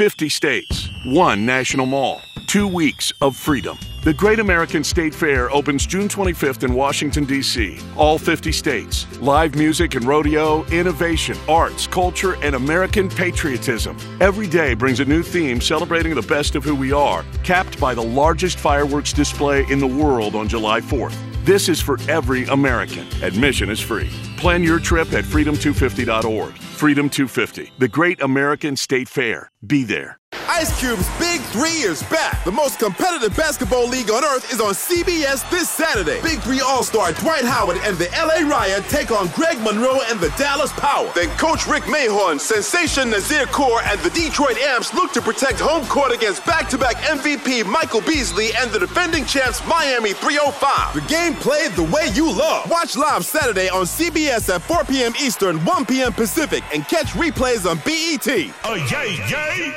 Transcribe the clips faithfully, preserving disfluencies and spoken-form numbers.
fifty states, one national mall, two weeks of freedom. The Great American State Fair opens June twenty-fifth in Washington, D C All fifty states. Live music and rodeo, innovation, arts, culture, and American patriotism. Every day brings a new theme celebrating the best of who we are, capped by the largest fireworks display in the world on July fourth. This is for every American. Admission is free. Plan your trip at freedom two fifty dot org. Freedom two fifty, the Great American State Fair. Be there. Ice Cube's Big Three is back. The most competitive basketball league on earth is on C B S this Saturday. Big Three All-Star Dwight Howard and the L A Riot take on Greg Monroe and the Dallas Power. Then Coach Rick Mahorn, Sensation Nazir Kaur, and the Detroit Amps look to protect home court against back-to-back M V P Michael Beasley and the defending champs Miami three oh five. The game played the way you love. Watch live Saturday on C B S at four p.m. Eastern, one p.m. Pacific, and catch replays on B E T. Oh, yay, yay!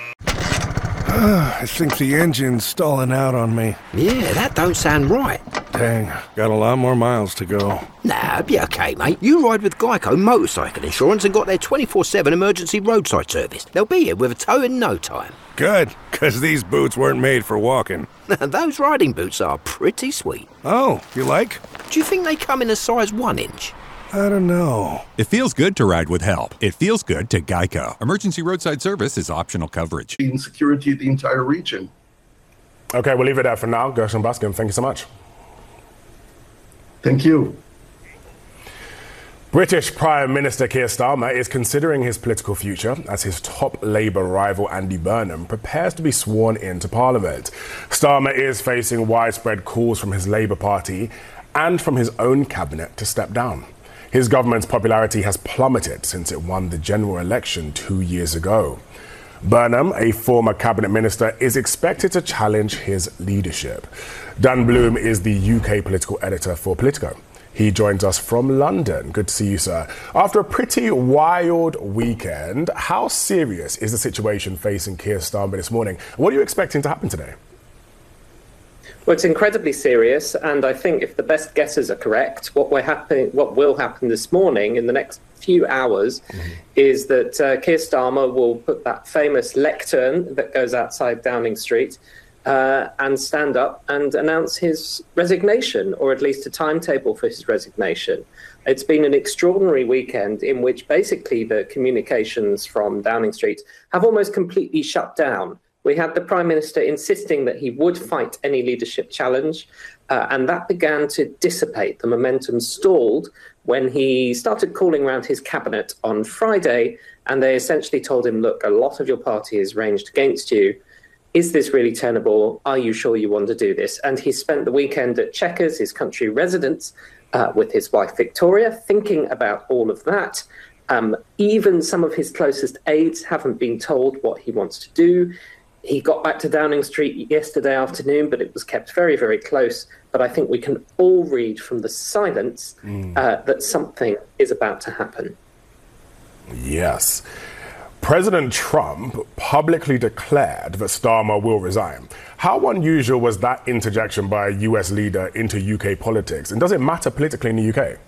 I think the engine's stalling out on me. Yeah, that don't sound right. Dang, got a lot more miles to go. Nah, be okay, mate. You ride with Geico Motorcycle Insurance and got their twenty-four seven emergency roadside service. They'll be here with a tow in no time. Good, because these boots weren't made for walking. Those riding boots are pretty sweet. Oh, you like? Do you think they come in a size one inch? I don't know. It feels good to ride with help. It feels good to Geico. Emergency roadside service is optional coverage. Security of the entire region. Okay, we'll leave it there for now. Gershon Baskin, thank you so much. Thank you. British Prime Minister Keir Starmer is considering his political future as his top Labour rival Andy Burnham prepares to be sworn into Parliament. Starmer is facing widespread calls from his Labour Party and from his own cabinet to step down. His government's popularity has plummeted since it won the general election two years ago. Burnham, a former cabinet minister, is expected to challenge his leadership. Dan Bloom is the U K political editor for Politico. He joins us from London. Good to see you, sir. After a pretty wild weekend, how serious is the situation facing Keir Starmer this morning? What are you expecting to happen today? Well, it's incredibly serious, and I think if the best guesses are correct, what we're happen- what will happen this morning in the next few hours mm-hmm. is that uh, Keir Starmer will put that famous lectern that goes outside Downing Street uh, and stand up and announce his resignation, or at least a timetable for his resignation. It's been an extraordinary weekend in which basically the communications from Downing Street have almost completely shut down. We had the Prime Minister insisting that he would fight any leadership challenge, uh, and that began to dissipate. The momentum stalled when he started calling around his cabinet on Friday, and they essentially told him, look, a lot of your party is ranged against you. Is this really tenable? Are you sure you want to do this? And he spent the weekend at Chequers, his country residence, uh, with his wife Victoria, thinking about all of that. Um, even some of his closest aides haven't been told what he wants to do. He got back to Downing Street yesterday afternoon, but it was kept very, very close. But I think we can all read from the silence mm. uh, that something is about to happen. Yes. President Trump publicly declared that Starmer will resign. How unusual was that interjection by a U S leader into U K politics? And does it matter politically in the U K?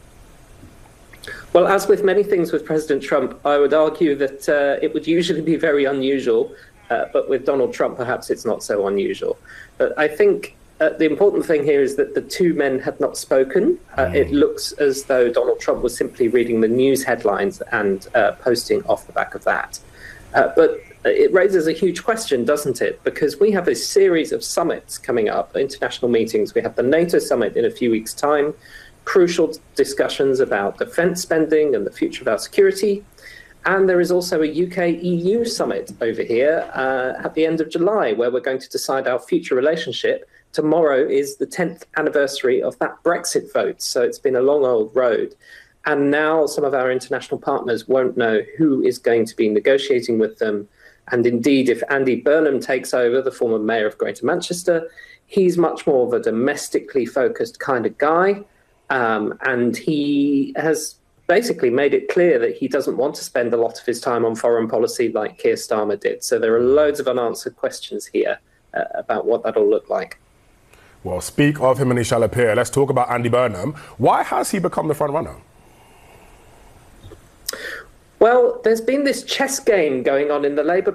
Well, as with many things with President Trump, I would argue that uh, it would usually be very unusual. Uh, but with Donald Trump, perhaps it's not so unusual. But I think uh, the important thing here is that the two men had not spoken. Uh, mm. It looks as though Donald Trump was simply reading the news headlines and uh, posting off the back of that. Uh, but it raises a huge question, doesn't it? Because we have a series of summits coming up, international meetings. We have the NATO summit in a few weeks' time, crucial discussions about defence spending and the future of our security. And there is also a U K E U summit over here uh, at the end of July, where we're going to decide our future relationship. Tomorrow is the tenth anniversary of that Brexit vote, so it's been a long old road. And now some of our international partners won't know who is going to be negotiating with them. And indeed, if Andy Burnham takes over, the former mayor of Greater Manchester, he's much more of a domestically focused kind of guy. Um, and he has basically made it clear that he doesn't want to spend a lot of his time on foreign policy like Keir Starmer did. So there are loads of unanswered questions here uh, about what that'll look like. Well, speak of him and he shall appear. Let's talk about Andy Burnham. Why has he become the front runner? Well, there's been this chess game going on in the Labour